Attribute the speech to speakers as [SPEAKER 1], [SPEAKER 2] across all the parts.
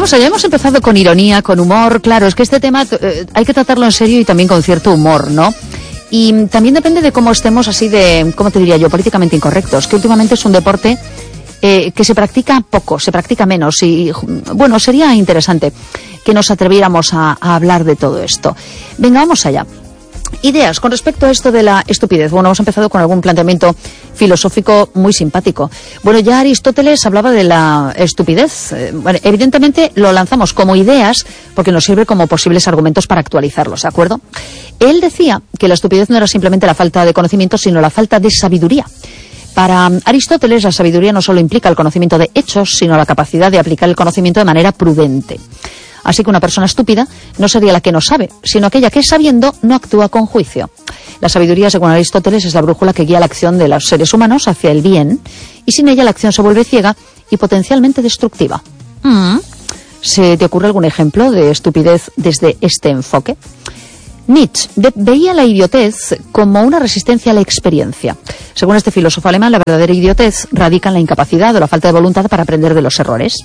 [SPEAKER 1] vamos allá, hemos empezado con ironía, con humor. Claro, es que este tema hay que tratarlo en serio y también con cierto humor, ¿no? Y también depende de cómo estemos así de, ¿cómo te diría yo?, políticamente incorrectos, que últimamente es un deporte que se practica poco, se practica menos y, bueno, sería interesante que nos atreviéramos a hablar de todo esto. Venga, vamos allá. Ideas con respecto a esto de la estupidez. Bueno, hemos empezado con algún planteamiento filosófico muy simpático. Bueno, ya Aristóteles hablaba de la estupidez. Bueno, evidentemente lo lanzamos como ideas porque nos sirve como posibles argumentos para actualizarlos, ¿de acuerdo? Él decía que la estupidez no era simplemente la falta de conocimiento, sino la falta de sabiduría. Para Aristóteles, la sabiduría no solo implica el conocimiento de hechos, sino la capacidad de aplicar el conocimiento de manera prudente. Así que una persona estúpida no sería la que no sabe, sino aquella que, sabiendo, no actúa con juicio. La sabiduría, según Aristóteles, es la brújula que guía la acción de los seres humanos hacia el bien, y sin ella la acción se vuelve ciega y potencialmente destructiva. ¿Se te ocurre algún ejemplo de estupidez desde este enfoque? Nietzsche veía la idiotez como una resistencia a la experiencia. Según este filósofo alemán, la verdadera idiotez radica en la incapacidad o la falta de voluntad para aprender de los errores.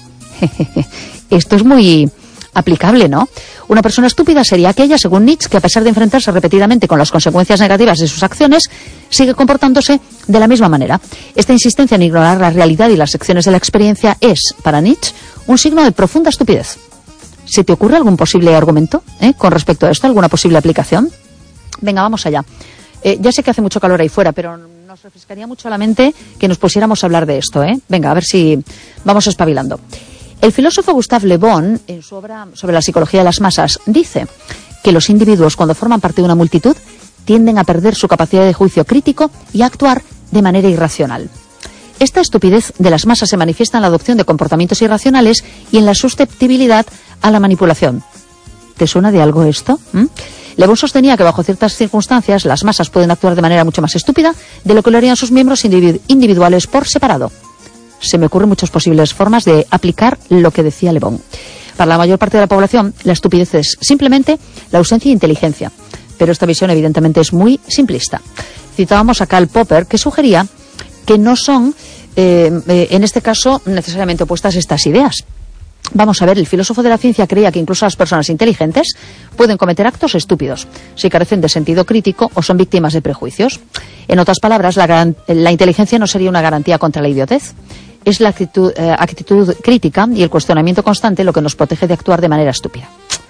[SPEAKER 1] Esto es muy aplicable, ¿no? Una persona estúpida sería aquella, según Nietzsche, que a pesar de enfrentarse repetidamente con las consecuencias negativas de sus acciones, sigue comportándose de la misma manera. Esta insistencia en ignorar la realidad y las lecciones de la experiencia es, para Nietzsche, un signo de profunda estupidez. ¿Se te ocurre algún posible argumento con respecto a esto? ¿Alguna posible aplicación? Venga, vamos allá. Ya sé que hace mucho calor ahí fuera, pero nos refrescaría mucho la mente que nos pusiéramos a hablar de esto, Venga, a ver si vamos espabilando. El filósofo Gustave Le Bon, en su obra sobre la psicología de las masas, dice que los individuos, cuando forman parte de una multitud, tienden a perder su capacidad de juicio crítico y a actuar de manera irracional. Esta estupidez de las masas se manifiesta en la adopción de comportamientos irracionales y en la susceptibilidad a la manipulación. ¿Te suena de algo esto? Le Bon sostenía que bajo ciertas circunstancias las masas pueden actuar de manera mucho más estúpida de lo que lo harían sus miembros individuales por separado. Se me ocurren muchas posibles formas de aplicar lo que decía Le Bon. Para la mayor parte de la población, la estupidez es simplemente la ausencia de inteligencia. Pero esta visión evidentemente es muy simplista. Citábamos a Karl Popper, que sugería que no son, en este caso, necesariamente opuestas estas ideas. Vamos a ver, el filósofo de la ciencia creía que incluso las personas inteligentes pueden cometer actos estúpidos si carecen de sentido crítico o son víctimas de prejuicios. En otras palabras, la inteligencia no sería una garantía contra la idiotez. Es la actitud crítica y el cuestionamiento constante lo que nos protege de actuar de manera estúpida.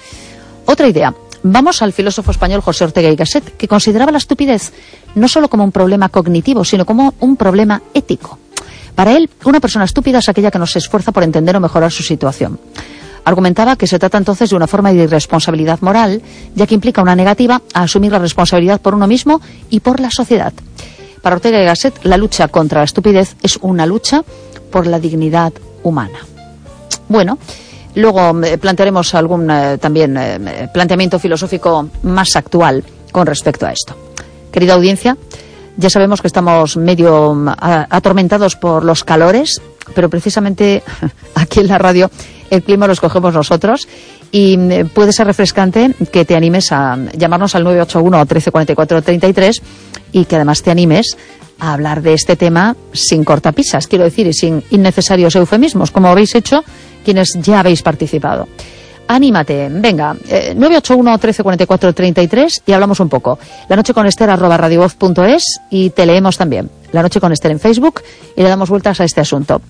[SPEAKER 1] Otra idea. Vamos al filósofo español José Ortega y Gasset, que consideraba la estupidez no solo como un problema cognitivo, sino como un problema ético. Para él, una persona estúpida es aquella que no se esfuerza por entender o mejorar su situación. Argumentaba que se trata entonces de una forma de irresponsabilidad moral, ya que implica una negativa a asumir la responsabilidad por uno mismo y por la sociedad. Para Ortega y Gasset, la lucha contra la estupidez es una lucha por la dignidad humana. Bueno, luego plantearemos algún también planteamiento filosófico más actual con respecto a esto. Querida audiencia, ya sabemos que estamos medio atormentados por los calores, pero precisamente aquí en la radio el clima lo escogemos nosotros y puede ser refrescante que te animes a llamarnos al 981 1344 33 y que además te animes a hablar de este tema sin cortapisas, quiero decir, y sin innecesarios eufemismos, como habéis hecho quienes ya habéis participado. Anímate, venga, 981 1344 33 y hablamos un poco. La noche con Esther @radiovoz.es y te leemos también. La noche con Esther en Facebook y le damos vueltas a este asunto.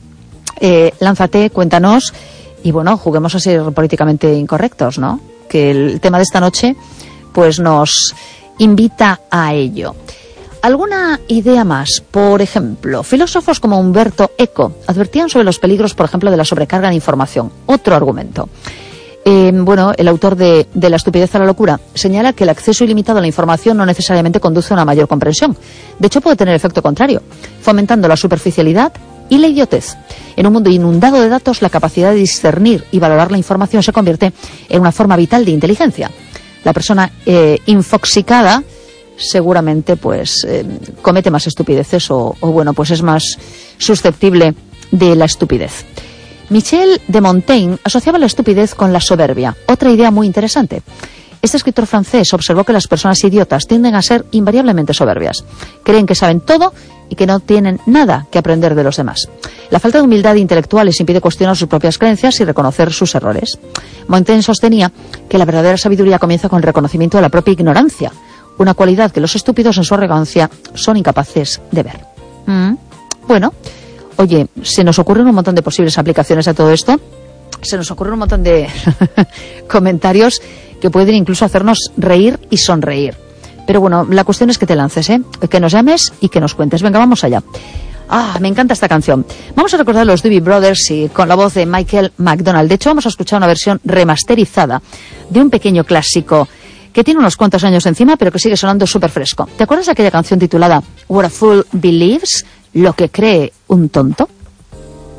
[SPEAKER 1] Lánzate, cuéntanos y bueno, juguemos a ser políticamente incorrectos, ¿no? Que el tema de esta noche pues nos invita a ello. ¿Alguna idea más? Por ejemplo, filósofos como Umberto Eco advertían sobre los peligros, por ejemplo, de la sobrecarga de información. Otro argumento. Bueno, el autor de La estupidez a la locura señala que el acceso ilimitado a la información no necesariamente conduce a una mayor comprensión. De hecho, puede tener efecto contrario, fomentando la superficialidad y la idiotez. En un mundo inundado de datos, la capacidad de discernir y valorar la información se convierte en una forma vital de inteligencia. La persona infoxicada seguramente pues comete más estupideces o bueno, pues es más susceptible de la estupidez. Michel de Montaigne asociaba la estupidez con la soberbia, otra idea muy interesante. Este escritor francés observó que las personas idiotas tienden a ser invariablemente soberbias. Creen que saben todo y que no tienen nada que aprender de los demás. La falta de humildad intelectual les impide cuestionar sus propias creencias y reconocer sus errores. Montaigne sostenía que la verdadera sabiduría comienza con el reconocimiento de la propia ignorancia, una cualidad que los estúpidos en su arrogancia son incapaces de ver. Bueno, oye, se nos ocurren un montón de posibles aplicaciones a todo esto. Se nos ocurren un montón de comentarios que pueden incluso hacernos reír y sonreír. Pero bueno, la cuestión es que te lances, que nos llames y que nos cuentes. Venga, vamos allá. Me encanta esta canción. Vamos a recordar a los Doobie Brothers y con la voz de Michael McDonald. De hecho, vamos a escuchar una versión remasterizada de un pequeño clásico que tiene unos cuantos años encima, pero que sigue sonando súper fresco. ¿Te acuerdas de aquella canción titulada What a Fool Believes? Lo que cree un tonto.